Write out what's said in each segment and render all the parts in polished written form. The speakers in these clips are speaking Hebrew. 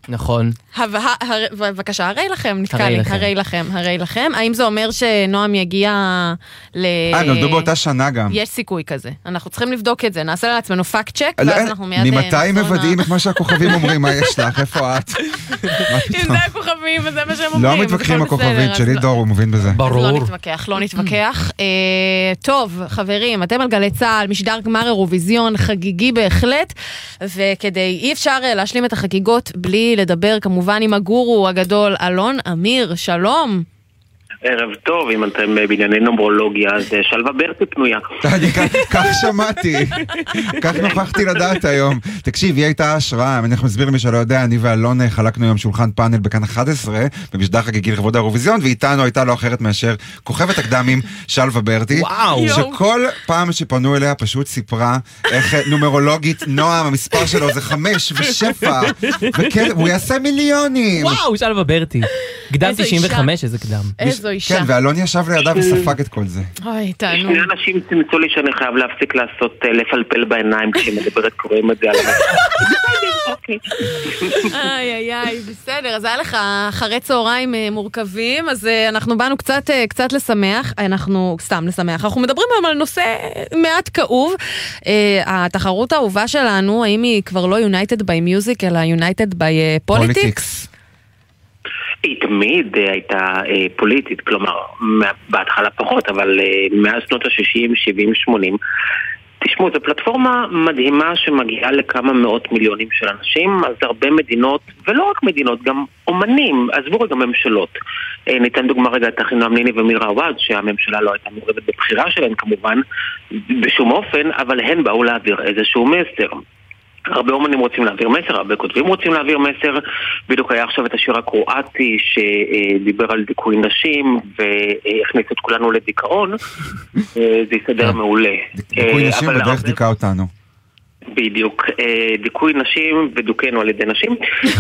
נכון. בבקשה, הרי לכם. האם זה אומר שנועם יגיע נולדו באותה שנה גם. יש סיכוי כזה. אנחנו צריכים לבדוק את זה. נעשה לעצמנו פאקט צ'ק, ואז אנחנו מיד... ממתי מוודאים את מה שהכוכבים אומרים? מה יש לך? איפה את? אם זה הכוכבים, וזה מה שהם אומרים. לא מתווכחים הכוכבים, שלי דור, הוא מבין בזה. ברור. לא נתווכח. טוב, חברים, אתם על גלי צהל, משדר גמר אירוויזיון, חגיגי בהחלט, וכדי אי אפשר להשלים את החגיגות בלי לדבר כמובן עם הגורו הגדול אלון אמיר, שלום. ערב טוב, אם אתם בענייני נומרולוגיה, אז שלווה ברטי פנויה. כך שמעתי, כך נוכחתי לדעת היום. תקשיב, היא הייתה השראה, אני מסביר למי שלא יודע, אני ואלון חלקנו היום שולחן פאנל בכאן 11, במשדר חגיגי לכבוד האירוויזיון, ואיתנו הייתה לא אחרת מאשר כוכבת הקדמים שלווה ברטי, שכל פעם שפנו אליה פשוט סיפרה איך נומרולוגית נועם, המספר שלו זה 5 ושפע, והוא יעשה מיליונים. וואו, שלווה ברטי. קדם 95, איזה קדם. איזו אישה. כן, ואלון ישב לידה וספק את כל זה. אוי, תענו. שני אנשים צמצו לי שאני חייב להפסיק לעשות לפלפל בעיניים כשמדברת קוראים את זה על אוקיי. איי, בסדר. אז היה לך אחרי צהריים מורכבים, אז אנחנו באנו קצת לשמח, אנחנו מדברים היום על נושא מעט כאוב. התחרות האהובה שלנו, האם היא כבר לא United by Music, אלא United by Politics? היא תמיד הייתה פוליטית, כלומר, בהתחלה פחות, אבל מאז שנות ה-60, 70, 80, תשמעו, זו פלטפורמה מדהימה שמגיעה לכמה מאות מיליונים של אנשים, אז הרבה מדינות, ולא רק מדינות, גם אומנים, עזבו רגע ממשלות. ניתן דוגמה רגע את אחינועם ניני ומירה עווד, שהממשלה לא הייתה מעורבת בבחירה שלהן כמובן, בשום אופן, אבל הן באו להעביר איזשהו מסר. הרבה אומנים רוצים להעביר מסר, הרבה כותבים רוצים להעביר מסר. בדיוק היה עכשיו את השיר הקרואטי שדיבר על דיכוי נשים והכניס את כולנו לדיכאון. זה יסדר מעולה. דיכוי נשים בדרך דיכה אותנו. בדיוק, דיכוי נשים ודוכנו על ידי נשים.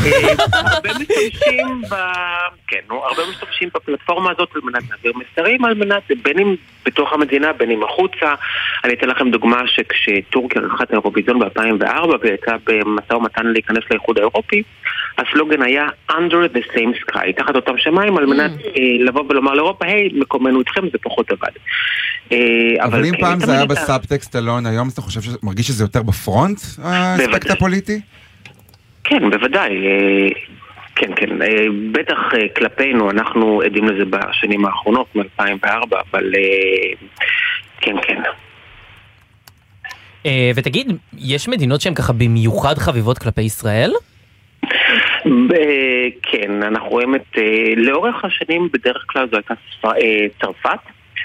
הרבה משתמשים בפלטפורמה הזאת על מנת להעביר מסרים, על מנת בין אם בתוך המדינה, בין אם החוצה. אני אתן לכם דוגמה שכשטורקיה ערכה את האירוויזיון ב-2004 והייתה במשא ומתן להיכנס לאיחוד האירופי, הסלוגן היה Under the same sky, תחת אותם שמיים, על מנת לבוא ולומר לאירופה, היי, מקומנו איתכם, זה פחות עבד. אבל אם פעם זה היה בסאבטקסט אלון, היום אתה חושב שמרגיש שזה יותר בפרונט, האספקט הפוליטי? כן, בוודאי. כן, בטח כלפינו, אנחנו עדים לזה בשנים האחרונות, מ-2004, אבל כן. ותגיד, יש מדינות שהן ככה במיוחד חביבות כלפי ישראל? כן, אנחנו רואים את, לאורך השנים בדרך כלל זו הייתה צרפת,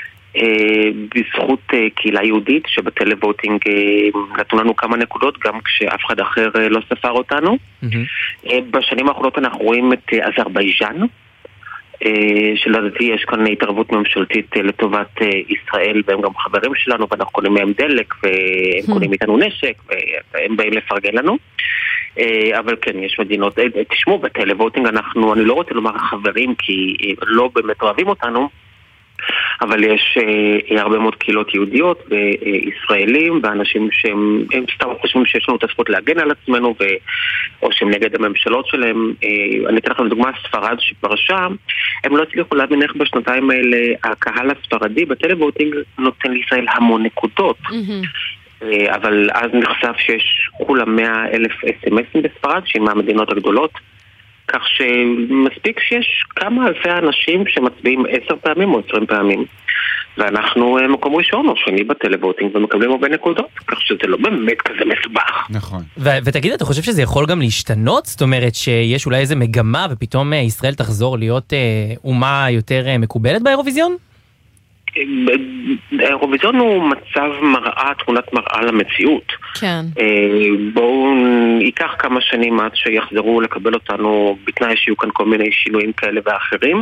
בזכות קהילה יהודית שבטלווטינג נתנו לנו כמה נקודות גם כשאף אחד אחר לא ספר אותנו. בשנים האחרונות אנחנו רואים את אזרבייג'אן, שלדעתי יש כאן התערבות ממשלתית לטובת ישראל, והם גם חברים שלנו ואנחנו קונים מהם דלק והם קונים איתנו נשק והם באים לפרגן לנו. אבל כן, יש מדינות, תשמעו, בטלווטינג אני לא רוצה לומר חברים כי לא באמת אוהבים אותנו, אבל יש הרבה מאוד קהילות יהודיות וישראלים ואנשים שהם סתם חושבים שיש לנו את הזכות להגן על עצמנו או שהם נגד הממשלות שלהם. אני אתן לכם דוגמה, ספרד שפרשה, הם לא הצליחו להבין איך בשנתיים האלה הקהל הספרדי בטלווטינג נותן לישראל המון נקודות. אבל אז נחשף שיש כולה 100,000 SMSים בספרד שהיא מהמדינות הגדולות, כך שמספיק שיש כמה אלפי אנשים שמצביעים 10 פעמים או 20 פעמים, ואנחנו מקום ראשון או שני בטלווטינג ומקבלים הרבה נקודות, כך שזה לא באמת כזה מסובך. נכון. ותגיד, אתה חושב שזה יכול גם להשתנות? זאת אומרת שיש אולי איזה מגמה ופתאום ישראל תחזור להיות אומה יותר מקובלת באירוויזיון? האירוויזיון הוא מצב מראה, תמונת מראה למציאות. כן. בואו ייקח כמה שנים עד שיחזרו לקבל אותנו, בתנאי שיהיו כאן כל מיני שינויים כאלה ואחרים.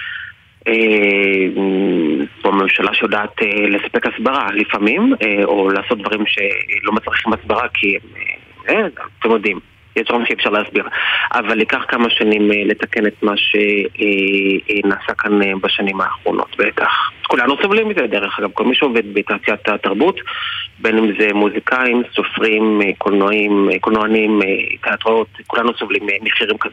בממשלה שיודעת לספק הסברה לפעמים, או לעשות דברים שלא מצריכים הסברה, כי אתם יודעים, יש דברים שאי אפשר להסביר, אבל ייקח כמה שנים לתקן את מה שנעשה כאן בשנים האחרונות בטח. כולנו סובלים מזה, דרך אגב, כל מי שעובד בתעשיית התרבות, בין אם זה מוזיקאים, סופרים, קולנוענים, תיאטראות, כולנו סובלים מחירים כזה